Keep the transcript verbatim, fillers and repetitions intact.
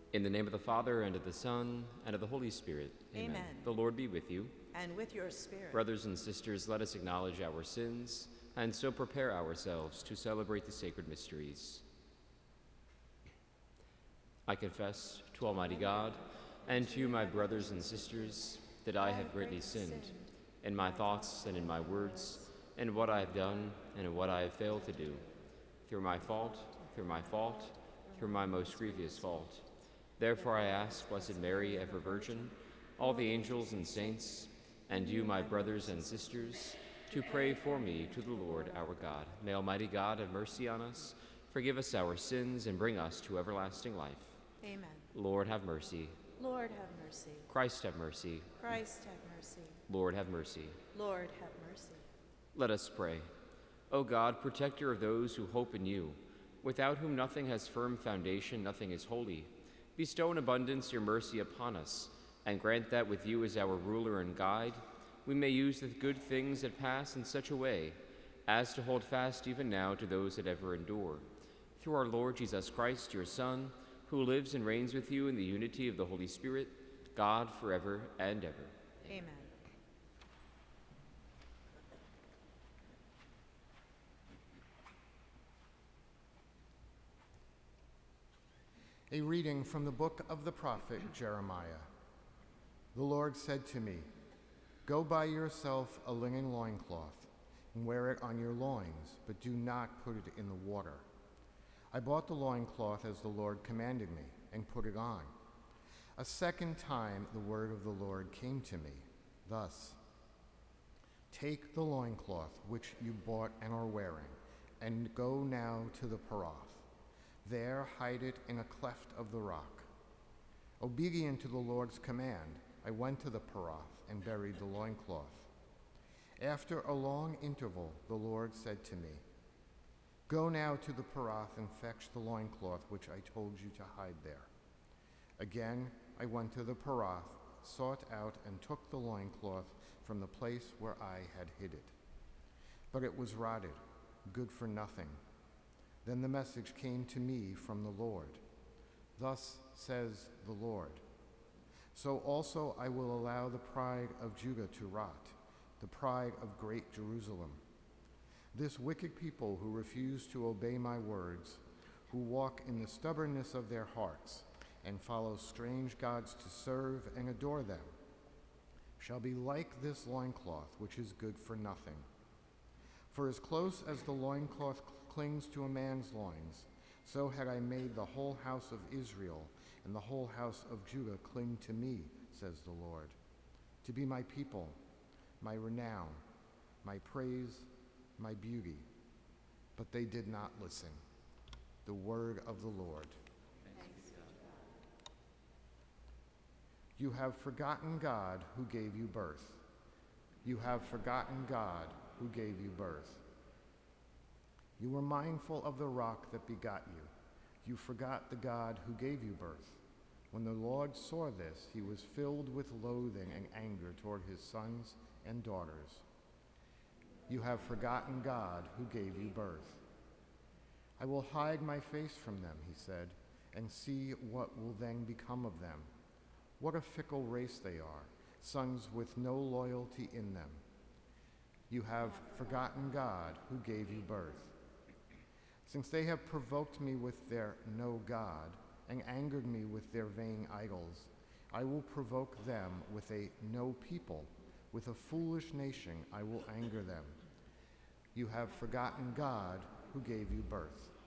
In the name of the Father, and of the Son, and of the Holy Spirit. Amen. Amen. The Lord be with you. And with your spirit. Brothers and sisters, let us acknowledge our sins, and so prepare ourselves to celebrate the sacred mysteries. I confess to Almighty God, and to you, my brothers and sisters, that I have greatly sinned, in my thoughts and in my words, in what I have done and in what I have failed to do, through my fault, through my fault, through my most grievous fault. Therefore I ask Blessed Mary, ever Virgin, all the angels and saints, and you, my brothers and sisters, to pray for me to the Lord our God. May Almighty God have mercy on us, forgive us our sins, and bring us to everlasting life. Amen. Lord, have mercy. Lord, have mercy. Christ, have mercy. Christ, have mercy. Lord, have mercy. Lord, have mercy. Let us pray. O God, protector of those who hope in you, without whom nothing has firm foundation, nothing is holy, bestow in abundance your mercy upon us, and grant that with you as our ruler and guide, we may use the good things that pass in such a way as to hold fast even now to those that ever endure. Through our Lord Jesus Christ, your Son, who lives and reigns with you in the unity of the Holy Spirit, God, forever and ever. Amen. A reading from the book of the prophet Jeremiah. The Lord said to me, "Go buy yourself a linen loincloth and wear it on your loins, but do not put it in the water." I bought the loincloth as the Lord commanded me and put it on. A second time the word of the Lord came to me, thus: "Take the loincloth which you bought and are wearing, and go now to the Parath. There hide it in a cleft of the rock." Obedient to the Lord's command, I went to the Parath and buried the loincloth. After a long interval, the Lord said to me, "Go now to the Parath and fetch the loincloth which I told you to hide there." Again, I went to the Parath, sought out and took the loincloth from the place where I had hid it. But it was rotted, good for nothing. Then the message came to me from the Lord. Thus says the Lord, "So also I will allow the pride of Judah to rot, the pride of great Jerusalem. This wicked people who refuse to obey my words, who walk in the stubbornness of their hearts, and follow strange gods to serve and adore them, shall be like this loincloth, which is good for nothing. For as close as the loincloth clings to a man's loins, so had I made the whole house of Israel and the whole house of Judah cling to me, says the Lord, to be my people, my renown, my praise, my beauty. But they did not listen." The word of the Lord. Thanks be to God. You have forgotten God who gave you birth. You have forgotten God who gave you birth. You were mindful of the rock that begot you. You forgot the God who gave you birth. When the Lord saw this, he was filled with loathing and anger toward his sons and daughters. You have forgotten God who gave you birth. "I will hide my face from them," he said, "and see what will then become of them. What a fickle race they are, sons with no loyalty in them. You have forgotten God who gave you birth. Since they have provoked me with their no God and angered me with their vain idols, I will provoke them with a no people, with a foolish nation I will anger them. You have forgotten God who gave you birth."